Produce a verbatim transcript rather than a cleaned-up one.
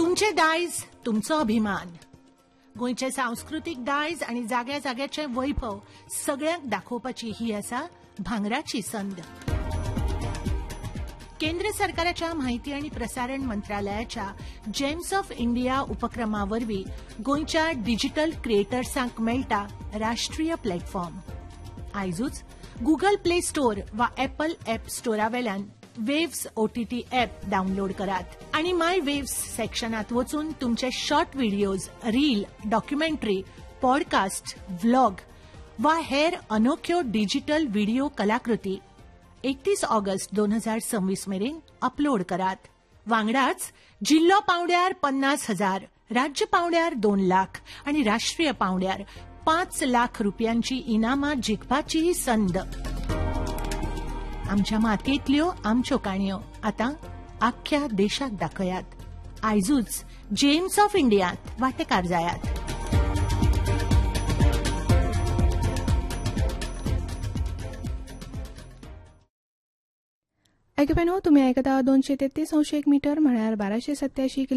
तुमचे दायज तुमचो अभिमान. गोंयचे सांस्कृतीक दायज आनी जाग्या जाग्याचे वैभव सगळ्यांक दाखोवपाची ही आसा भांगराची संद. केंद्र सरकाराच्या माहिती आणि प्रसारण मंत्रालयाच्या जेम्स ऑफ इंडिया उपक्रमावरवीं गोंयच्या डिजिटल क्रिएटर्सांक मेळटा राष्ट्रीय प्लॅटफॉर्म. आयजूच गुगल प्ले स्टोर वा Apple app स्टोरावेल्यान waves OTT app download करात आणि माय वेव्स सेक्शनात वचून तुमचे short videos, reel, documentary, podcast, vlog वा हेर अनोख्यो डिजिटल व्हिडिओ कलाकृती एकतीस ऑगस्ट दोन हजार सव्वीस मेरेन अपलोड करात. वांगडाच जिल्लो पावंड्यार पन्नास हजार, राज्य पावंड्यार दोन लाख आणि राष्ट्रीय पावंड्यार पाच लाख रुपयांची इनामां जिखपाचीही संद. आमच्या मातयेंतल्यो आमच्यो काणयो आतां आख्ख्या देशाक दाखयात. आयजूच जेम्स ऑफ इंडियांत वांटेकार जायात. ऐकप्यानो, तुम्ही ऐकता दोनशे तेहतीस अंश एक मीटर म्हळ्यार बाराशे सत्याऐंशी किलो